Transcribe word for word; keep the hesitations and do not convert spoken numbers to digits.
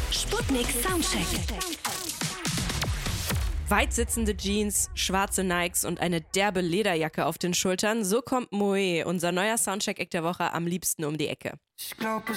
Sputnik Soundcheck. Weitsitzende Jeans, schwarze Nikes und eine derbe Lederjacke auf den Schultern. So kommt Moe, unser neuer Soundcheck-Act der Woche, am liebsten um die Ecke. Ich glaube, es